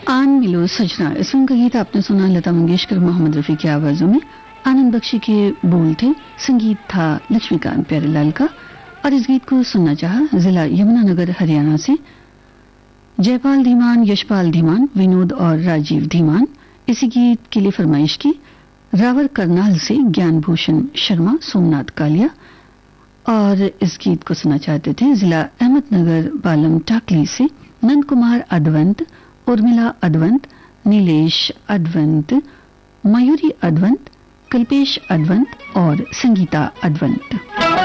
आन मिलो सजना, इस फिल्म का गीत आपने सुना लता मंगेशकर मोहम्मद रफी की आवाजों में। आनंद बख्शी के बोल थे, संगीत था लक्ष्मीकांत प्यारेलाल का। और इस गीत को सुनना चाहा जिला यमुनानगर हरियाणा से जयपाल धीमान, यशपाल धीमान, विनोद और राजीव धीमान। इसी गीत के लिए फरमाइश की रावर करनाल से ज्ञानभूषण शर्मा, सोमनाथ कालिया। और इस गीत को सुनना चाहते थे जिला अहमदनगर बालम टाकली से नंद कुमार अडवंत, उर्मिला अडवंत, नीलेश अडवंत, मयूरी अडवंत, कल्पेश अडवंत और संगीता अडवंत।